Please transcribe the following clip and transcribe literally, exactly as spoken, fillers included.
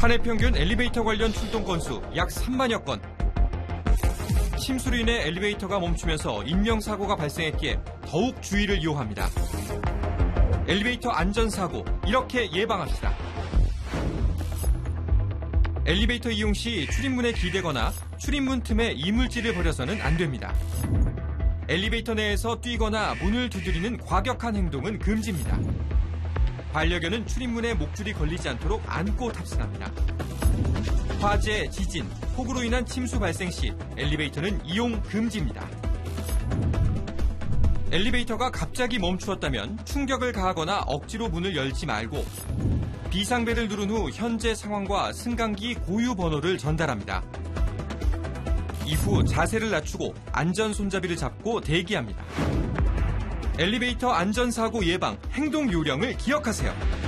한 해 평균 엘리베이터 관련 출동 건수 약 삼만여 건. 침수로 인해 엘리베이터가 멈추면서 인명사고가 발생했기에 더욱 주의를 요합니다. 엘리베이터 안전사고, 이렇게 예방합시다. 엘리베이터 이용 시 출입문에 기대거나 출입문 틈에 이물질을 버려서는 안 됩니다. 엘리베이터 내에서 뛰거나 문을 두드리는 과격한 행동은 금지입니다. 반려견은 출입문에 목줄이 걸리지 않도록 안고 탑승합니다. 화재, 지진, 폭우로 인한 침수 발생 시 엘리베이터는 이용 금지입니다. 엘리베이터가 갑자기 멈추었다면 충격을 가하거나 억지로 문을 열지 말고 비상벨을 누른 후 현재 상황과 승강기 고유 번호를 전달합니다. 이후 자세를 낮추고 안전 손잡이를 잡고 대기합니다. 엘리베이터 안전사고 예방 행동 요령을 기억하세요.